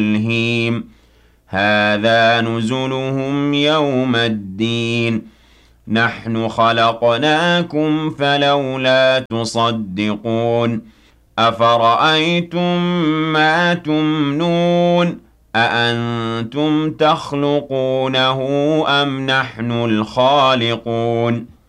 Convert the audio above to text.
ملهيم هذا نزلهم يوم الدين نحن خلقناكم فلولا تصدقون أفرأيتم ما تمنون أأنتم تخلقونه أم نحن الخالقون